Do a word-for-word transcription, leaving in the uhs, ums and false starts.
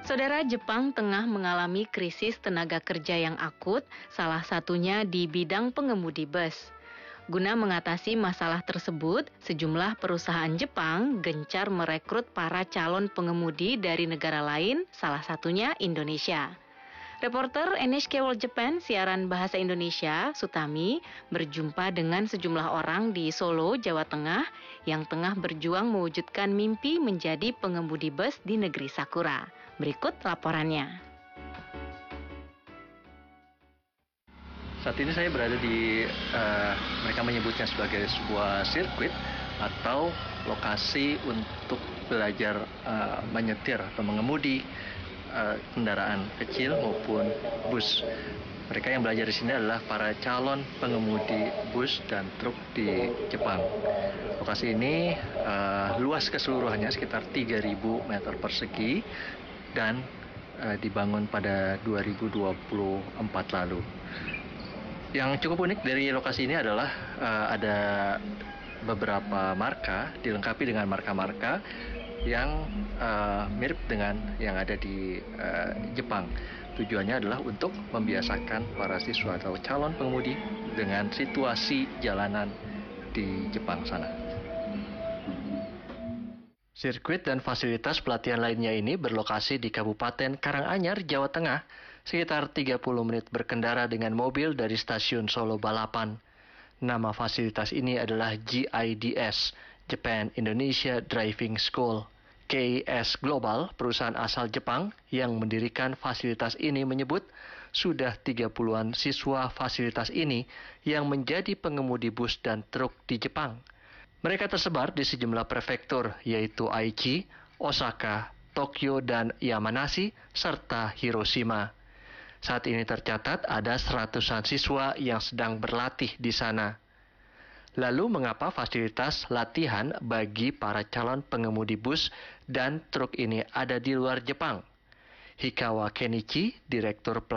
Saudara, Jepang tengah mengalami krisis tenaga kerja yang akut, salah satunya di bidang pengemudi bus. Guna mengatasi masalah tersebut, sejumlah perusahaan Jepang gencar merekrut para calon pengemudi dari negara lain, salah satunya Indonesia. Reporter N H K World Japan siaran bahasa Indonesia, Sutami, berjumpa dengan sejumlah orang di Solo, Jawa Tengah yang tengah berjuang mewujudkan mimpi menjadi pengemudi bus di negeri Sakura. Berikut laporannya. Saat ini saya berada di, uh, mereka menyebutnya sebagai sebuah sirkuit atau lokasi untuk belajar uh, menyetir atau mengemudi uh, kendaraan kecil maupun bus. Mereka yang belajar di sini adalah para calon pengemudi bus dan truk di Jepang. Lokasi ini uh, luas keseluruhannya sekitar tiga ribu meter persegi dan uh, dibangun pada dua ribu dua puluh empat lalu. Yang cukup unik dari lokasi ini adalah uh, ada beberapa marka dilengkapi dengan marka-marka yang uh, mirip dengan yang ada di uh, Jepang. Tujuannya adalah untuk membiasakan para siswa atau calon pengemudi dengan situasi jalanan di Jepang sana. Sirkuit dan fasilitas pelatihan lainnya ini berlokasi di Kabupaten Karanganyar, Jawa Tengah, sekitar tiga puluh menit berkendara dengan mobil dari stasiun Solo Balapan. Nama fasilitas ini adalah G I D S, Japan Indonesia Driving School. K S Global, perusahaan asal Jepang yang mendirikan fasilitas ini menyebut sudah tiga puluhan siswa fasilitas ini yang menjadi pengemudi bus dan truk di Jepang. Mereka tersebar di sejumlah prefektur, yaitu Aichi, Osaka, Tokyo, dan Yamanashi, serta Hiroshima. Saat ini tercatat ada seratusan siswa yang sedang berlatih di sana. Lalu mengapa fasilitas latihan bagi para calon pengemudi bus dan truk ini ada di luar Jepang? Hikawa Kenichi, Direktur Pelatihan